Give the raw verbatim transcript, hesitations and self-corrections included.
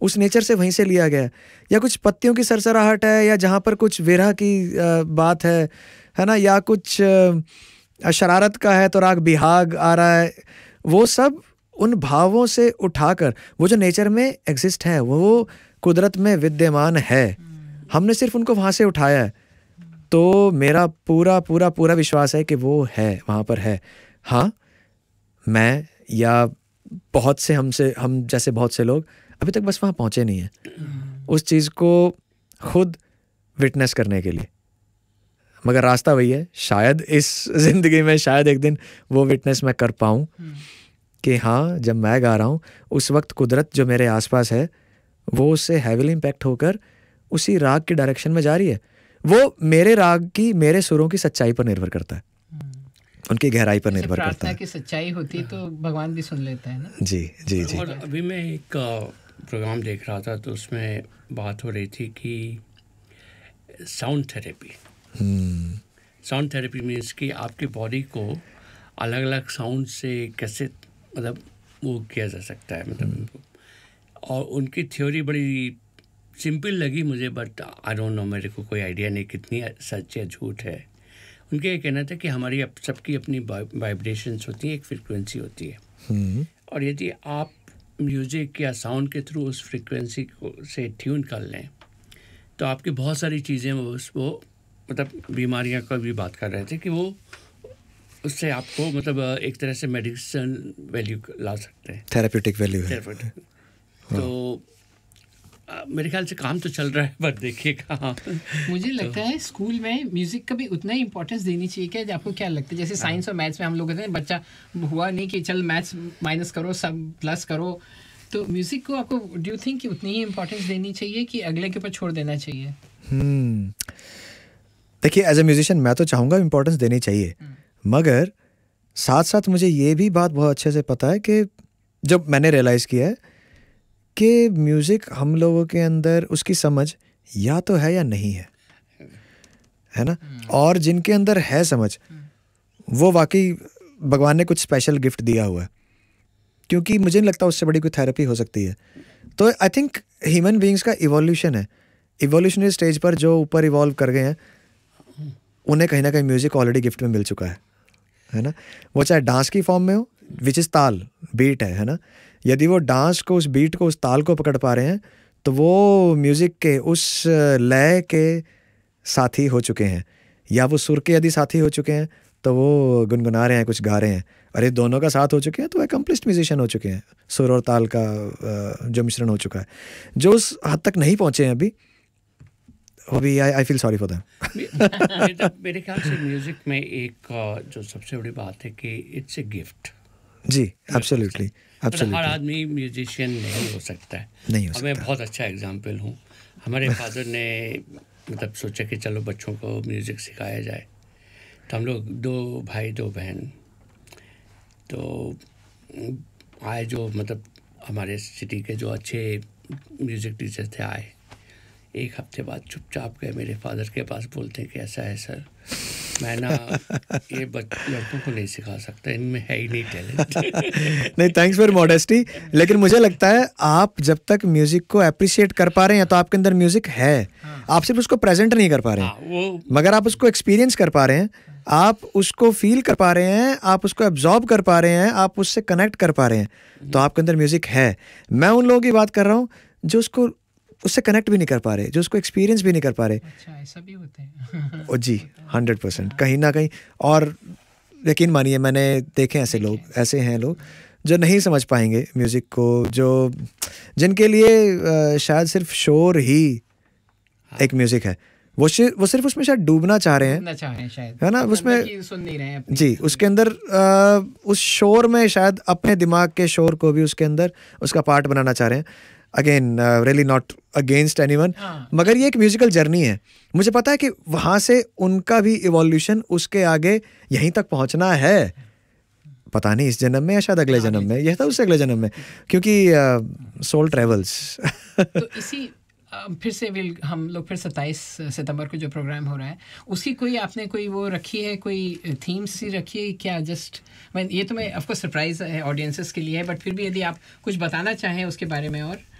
उस नेचर से वहीं से लिया गया है। या कुछ पत्तियों की सरसराहट है, या जहाँ पर कुछ विरह की बात है है ना, या कुछ शरारत का है तो राग बिहाग आ रहा है, वो सब उन भावों से उठाकर वो जो नेचर में एग्जिस्ट है, वो कुदरत में विद्यमान है, हमने सिर्फ उनको वहाँ से उठाया है। तो मेरा पूरा पूरा पूरा विश्वास है कि वो है, वहाँ पर है। हाँ, मैं या बहुत से हमसे हम जैसे बहुत से लोग अभी तक बस वहाँ पहुँचे नहीं हैं उस चीज़ को खुद विटनेस करने के लिए, मगर रास्ता वही है। शायद इस ज़िंदगी में शायद एक दिन वो विटनेस मैं कर पाऊँ कि हाँ, जब मैं गा रहा हूँ उस वक्त कुदरत जो मेरे आसपास है वो उससे हैविली इम्पैक्ट होकर उसी राग की डायरेक्शन में जा रही है। वो मेरे राग की, मेरे सुरों की सच्चाई पर निर्भर करता है, उनकी गहराई पर निर्भर करता है। प्रार्थना की सच्चाई होती है तो भगवान भी सुन लेता है ना। जी जी जी। और अभी मैं एक प्रोग्राम देख रहा था तो उसमें बात हो रही थी कि sound therapy sound therapy means कि आपकी बॉडी को अलग अलग साउंड से कैसे मतलब वो किया जा सकता है, मतलब और उनकी थ्योरी बड़ी सिंपल लगी मुझे, बट आई डोंट नो, मेरे को कोई आइडिया नहीं कितनी सच या झूठ है। उनका ये कहना था कि हमारी अप, सबकी अपनी वाइब्रेशंस होती हैं, एक फ्रीक्वेंसी होती है, और यदि आप म्यूज़िक या साउंड के थ्रू उस फ्रीक्वेंसी को से ट्यून कर लें तो आपकी बहुत सारी चीज़ें वो वो मतलब बीमारियां का भी बात कर रहे थे कि वो उससे आपको मतलब एक तरह से मेडिसिन वैल्यू ला सकते हैं, थेरेप्यूटिक वैल्यू है। तो आ, मेरे ख्याल से काम तो चल रहा है, पर देखिए कहाँ। मुझे लगता है स्कूल में म्यूजिक का भी उतना ही इंपॉर्टेंस देनी चाहिए। क्या आपको क्या लगता है? जैसे साइंस और मैथ्स में हम लोग कहते हैं बच्चा हुआ नहीं कि चल मैथ्स माइनस करो सब प्लस करो, तो म्यूजिक को आपको डू यू थिंक कि उतनी ही इंपॉर्टेंस देनी चाहिए कि अगले के ऊपर छोड़ देना चाहिए? देखिए, एज ए म्यूजिशियन मैं तो चाहूँगा इम्पोर्टेंस देनी चाहिए, मगर साथ साथ मुझे ये भी बात बहुत अच्छे से पता है कि जब मैंने रियलाइज़ किया है कि म्यूज़िक हम लोगों के अंदर उसकी समझ या तो है या नहीं है, है ना। और जिनके अंदर है समझ, वो वाकई भगवान ने कुछ स्पेशल गिफ्ट दिया हुआ है, क्योंकि मुझे नहीं लगता उससे बड़ी कोई थेरेपी हो सकती है। तो आई थिंक ह्यूमन बीइंग्स का इवोल्यूशन है, इवोल्यूशनरी स्टेज पर जो ऊपर इवॉल्व कर गए हैं उन्हें कहीं ना कहीं म्यूज़िक ऑलरेडी गिफ्ट में मिल चुका है, है ना। वो चाहे डांस की फॉर्म में हो, विच इज़ ताल, बीट है, है ना। यदि वो डांस को, उस बीट को, उस ताल को पकड़ पा रहे हैं तो वो म्यूज़िक के उस लय के साथी हो चुके हैं, या वो सुर के यदि साथी हो चुके हैं तो वो गुनगुना रहे हैं, कुछ गा रहे हैं, और ये दोनों का साथ हो चुके हैं तो एकम्प्लिश्ड म्यूजिशियन हो चुके हैं। सुर और ताल का जो मिश्रण हो चुका है, जो उस हद तक नहीं पहुँचे हैं अभी, अभी आई I feel sorry for them. मेरे ख्याल से म्यूज़िक में एक जो सबसे बड़ी बात है कि it's a gift. Ji, absolutely absolutely. हर आदमी म्यूजिशियन नहीं हो सकता है, नहीं हो सकता। मैं बहुत अच्छा एग्जाम्पल हूँ। हमारे फादर ने मतलब सोचा कि चलो बच्चों को म्यूज़िक सिखाया जाए, तो हम लोग दो भाई दो बहन तो आए, जो मतलब हमारे सिटी के जो अच्छे म्यूज़िक टीचर थे आए। एक हफ्ते बाद चुपचाप गए मेरे फादर के पास, बोलते हैं कि ऐसा है सर, मैं ना ये लड़कों को नहीं सिखा सकता, इनमें है ही नहीं टैलेंट। नहीं, थैंक्स फॉर मॉडेस्टी, लेकिन मुझे लगता है आप जब तक म्यूजिक को अप्रिशिएट कर पा रहे हैं तो आपके अंदर म्यूजिक है, आप सिर्फ उसको प्रेजेंट नहीं कर पा रहे हैं, वो... मगर आप उसको एक्सपीरियंस कर पा रहे हैं, आप उसको फील कर पा रहे हैं, आप उसको एब्जॉर्ब कर पा रहे हैं, आप उससे कनेक्ट कर पा रहे हैं, तो आपके अंदर म्यूजिक है। मैं उन लोगों की बात कर रहा हूँ जो उसको उससे कनेक्ट भी नहीं कर पा रहे, जो उसको एक्सपीरियंस भी नहीं कर पा रहे। अच्छा, ऐसा भी होता है? ओ जी, हंड्रेड परसेंट कहीं ना कहीं। और यकीन मानिए, मैंने देखे ऐसे लोग, ऐसे हैं लोग जो नहीं समझ पाएंगे म्यूज़िक को, जो जिनके लिए शायद सिर्फ शोर ही एक म्यूज़िक है, वो वो सिर्फ उसमें शायद डूबना चाह रहे हैं, शायद, है ना, उसमें सुन नहीं रहे हैं जी, उसके अंदर आ, उस शोर में शायद अपने दिमाग के शोर को भी उसके अंदर उसका पार्ट बनाना चाह रहे हैं। Again really not against anyone, मगर ये एक म्यूजिकल जर्नी है। मुझे पता है कि वहाँ से उनका भी इवोल्यूशन उसके आगे यहीं तक पहुँचना है, पता नहीं इस जन्म में या शायद अगले जन्म में, यह था उससे अगले जन्म में, क्योंकि सोल ट्रेवल्स। तो इसी फिर से विल हम लोग फिर सत्ताईस सितंबर को जो प्रोग्राम हो रहा है, उसकी कोई आपने कोई वो रखी है, कोई थीम सी रखी है क्या? जस्ट मैं ये तो मैं ऑफकोर्स सरप्राइज है ऑडियंसेस के लिए है, बट फिर भी यदि आप कुछ बताना चाहें उसके बारे में। और